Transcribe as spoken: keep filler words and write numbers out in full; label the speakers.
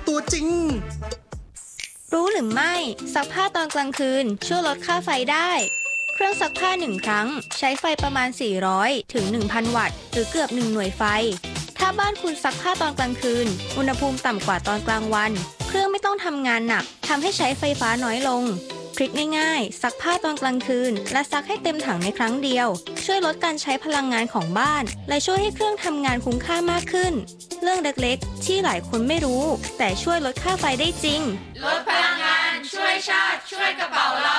Speaker 1: ตัวจริง
Speaker 2: รู้หรือไม่ซักผ้าตอนกลางคืนช่วยลดค่าไฟได้เครื่องซักผ้าหนึ่งครั้งใช้ไฟประมาณสี่ร้อยถึง หนึ่งพัน วัตต์หรือเกือบหนึ่งหน่วยไฟถ้าบ้านคุณซักผ้าตอนกลางคืนอุณหภูมิต่ำกว่าตอนกลางวันเครื่องไม่ต้องทำงานหนักทำให้ใช้ไฟฟ้าน้อยลงทริคง่ายๆซักผ้าตอนกลางคืนและซักให้เต็มถังในครั้งเดียวช่วยลดการใช้พลังงานของบ้านและช่วยให้เครื่องทำงานคุ้มค่ามากขึ้นเรื่องเล็กๆที่หลายคนไม่รู้แต่ช่วยลดค่าไฟได้จริง
Speaker 3: ลดพลังงานช่วยชาติช่วยกระเป๋าเรา